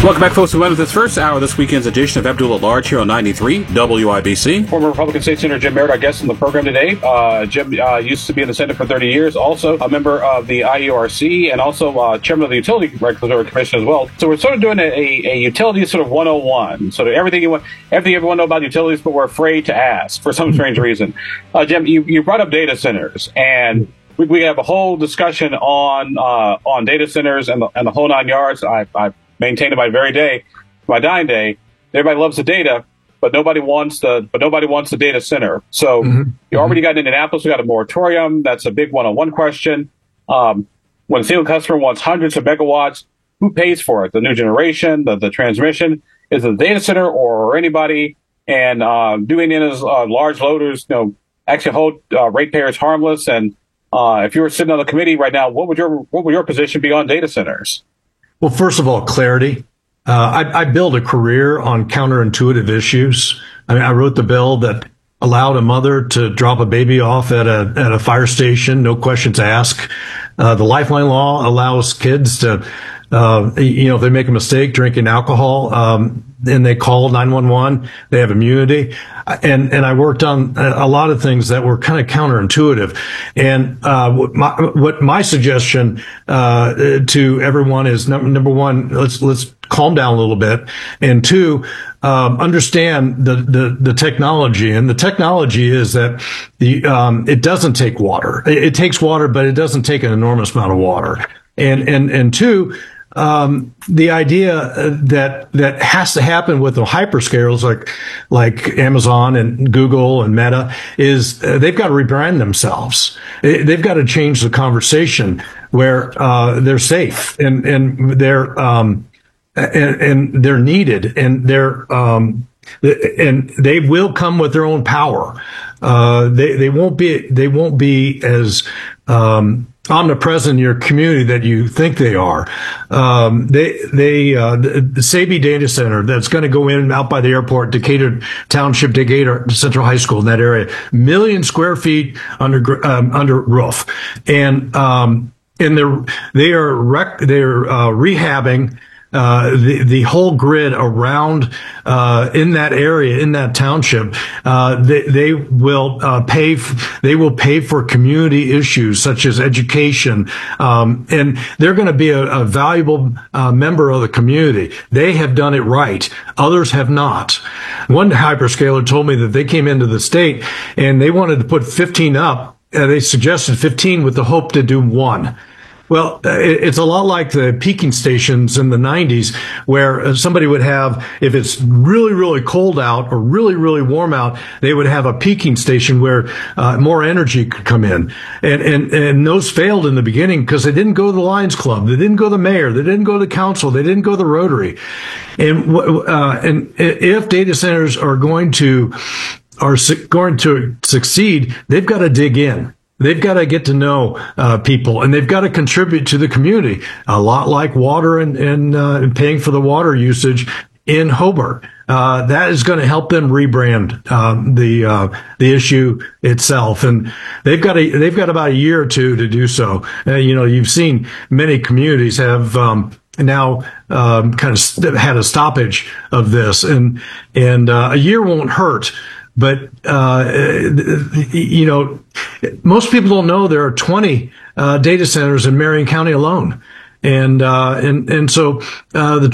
Welcome back, folks. We went with this first hour of this weekend's edition of Abdul at Large here on 93 WIBC. Former Republican State Senator Jim Merritt, our guest on the program today. Jim used to be in the Senate for 30 years, also a member of the IURC, and also chairman of the Utility Regulatory Commission as well. So we're sort of doing a utility sort of 101, sort of everything everyone know about utilities, but we're afraid to ask for some strange reason. Jim, you brought up data centers, and we have a whole discussion on data centers and the whole nine yards. I maintain it my dying day. Everybody loves the data, but nobody wants the data center. So you already got in Indianapolis, we got a moratorium. That's a big one-on-one question. When a single customer wants hundreds of megawatts, who pays for it? The new generation, the transmission, is it the data center or anybody? And do Indiana's large loaders, actually hold ratepayers harmless? And if you were sitting on the committee right now, what would your position be on data centers? Well, first of all, clarity. I built a career on counterintuitive issues. I wrote the bill that allowed a mother to drop a baby off at a fire station, no questions asked. The Lifeline law allows kids to, if they make a mistake drinking alcohol, and they call 911, they have immunity. And I worked on a lot of things that were kind of counterintuitive. And what my suggestion to everyone is number one, let's calm down a little bit, and two, understand the technology. And the technology is that it doesn't take water. It takes water, but it doesn't take an enormous amount of water. And two, the idea that has to happen with the hyperscalers like Amazon and Google and Meta is they've got to rebrand themselves. They've got to change the conversation where they're safe and they're needed and they will come with their own power. They won't be as omnipresent in your community that you think they are. The Sabi data center that's going to go in out by the airport, Decatur Township, Decatur Central High School in that area, 1 million square feet under roof, and they're rehabbing the whole grid around in that area, in that township. They will pay for community issues such as education, and they're going to be a valuable member of the community. They have done it right. Others have not. One hyperscaler told me that they came into the state and they wanted to put 15 up. They suggested 15 with the hope to do one. Well, it's a lot like the peaking stations in the 90s where somebody would have, if it's really, really cold out or really, really warm out, they would have a peaking station where more energy could come in. And those failed in the beginning because they didn't go to the Lions Club. They didn't go to the mayor. They didn't go to the council. They didn't go to the Rotary. And if data centers are going to succeed, they've got to dig in. They've got to get to know people, and they've got to contribute to the community, a lot like water and paying for the water usage in Hobart. That is going to help them rebrand the issue itself, and they've got about a year or two to do so. You've seen many communities have now kind of had a stoppage of this, and a year won't hurt. But, most people don't know there are 20 data centers in Marion County alone. And so the